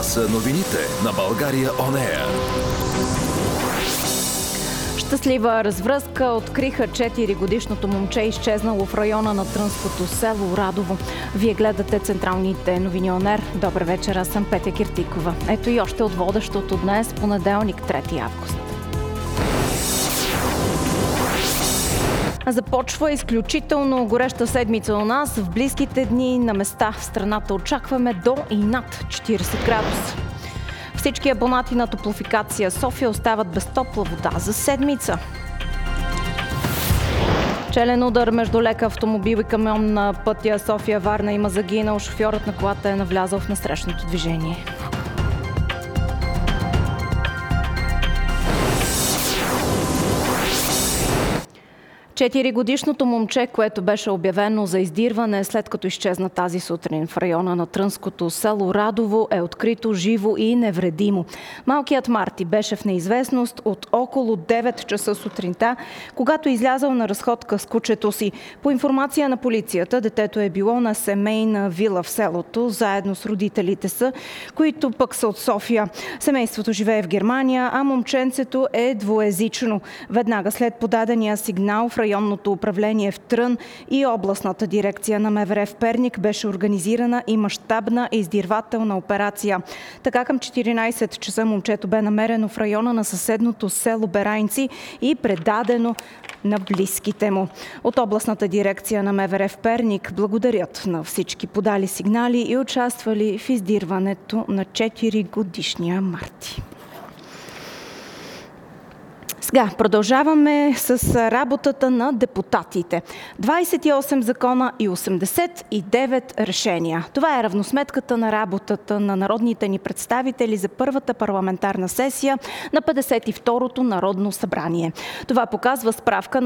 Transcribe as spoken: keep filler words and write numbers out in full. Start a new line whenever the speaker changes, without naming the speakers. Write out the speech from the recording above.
Това са новините на България Он Еър.
Щастлива развръзка откриха четиригодишното момче, изчезнало в района на трънското село Радово. Вие гледате централните новини Он Еър. Добър вечер, аз съм Петя Киртикова. Ето и още от водещото днес, понеделник, трети август. Започва изключително гореща седмица у нас. В близките дни на места в страната очакваме до и над четирийсет градуса. Всички абонати на Топлофикация София остават без топла вода за седмица. Челен удар между лек автомобил и камион на пътя София-Варна има загинал. Шофьорът на колата е навлязъл в насрещното движение. Четиригодишното момче, което беше обявено за издирване след като изчезна тази сутрин в района на трънското село Радово, е открито живо и невредимо. Малкият Марти беше в неизвестност от около девет часа сутринта, когато е излязъл на разходка с кучето си. По информация на полицията, детето е било на семейна вила в селото, заедно с родителите са, които пък са от София. Семейството живее в Германия, а момченцето е двуезично. Веднага след подадения сигнал в районното управление в Трън и областната дирекция на МВР в Перник беше организирана и мащабна издирвателна операция. Така към четиринайсет часа момчето бе намерено в района на съседното село Берайнци и предадено на близките му. От областната дирекция на МВР в Перник благодарят на всички подали сигнали и участвали в издирването на четиригодишния Марти. Сега продължаваме с работата на депутатите. двайсет и осем закона и осемдесет и девет решения. Това е равносметката на работата на народните ни представители за първата парламентарна сесия на петдесет и второто Народно събрание. Това показва справка на